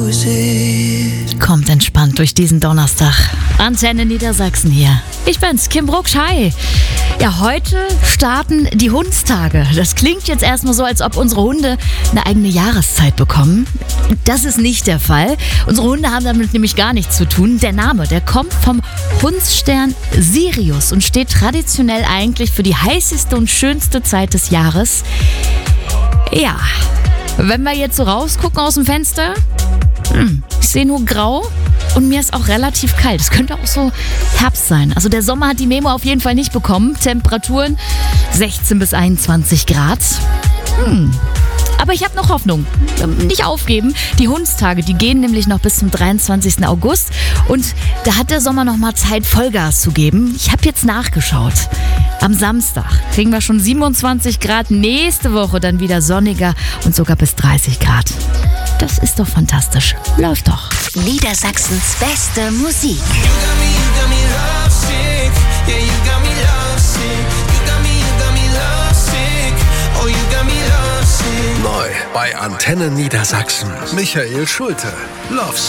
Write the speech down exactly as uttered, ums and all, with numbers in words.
Kommt entspannt durch diesen Donnerstag. Antenne Niedersachsen hier. Ich bin's, Kim Brucksch, hi. Ja, heute starten die Hundstage. Das klingt jetzt erstmal so, als ob unsere Hunde eine eigene Jahreszeit bekommen. Das ist nicht der Fall. Unsere Hunde haben damit nämlich gar nichts zu tun. Der Name, der kommt vom Hundsstern Sirius und steht traditionell eigentlich für die heißeste und schönste Zeit des Jahres. Ja, wenn wir jetzt so rausgucken aus dem Fenster, hm, ich sehe nur grau und mir ist auch relativ kalt. Es könnte auch so Herbst sein. Also der Sommer hat die Memo auf jeden Fall nicht bekommen. Temperaturen sechzehn bis einundzwanzig Grad. Hm. Aber ich habe noch Hoffnung. Nicht aufgeben. Die Hundstage, die gehen nämlich noch bis zum dreiundzwanzigsten August. Und da hat der Sommer noch mal Zeit, Vollgas zu geben. Ich habe jetzt nachgeschaut. Am Samstag kriegen wir schon siebenundzwanzig Grad. Nächste Woche dann wieder sonniger und sogar bis dreißig Grad. Das ist doch fantastisch. Läuft doch. Niedersachsens beste Musik. Neu bei Antenne Niedersachsen. Michael Schulte. Love